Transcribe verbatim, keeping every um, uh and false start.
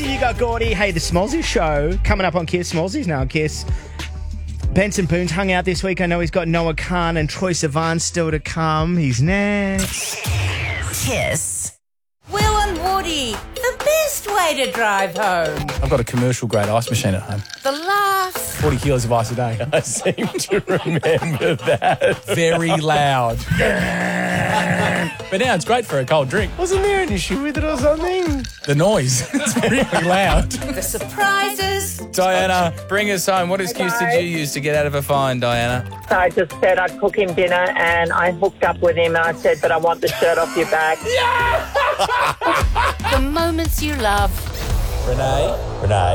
Stacey, you got Gordy. Hey, the Smolsey Show coming up on Kiss. Smolsey's now on Kiss. Benson Poons hung out this week. I know he's got Noah Khan and Troye Sivan still to come. He's next. Kiss. Will and Woody, the best way to drive home. I've got a commercial-grade ice machine at home. The laughs. forty kilos of ice a day. I seem to remember that. Very loud. But now it's great for a cold drink. Wasn't there an issue with it or something? The noise. It's really loud. The surprises. Diana, bring us home. What excuse did you use to get out of a fine, Diana? So I just said I'd cook him dinner and I hooked up with him and I said, but I want the shirt off your back. The moments you love. Renee? Renee?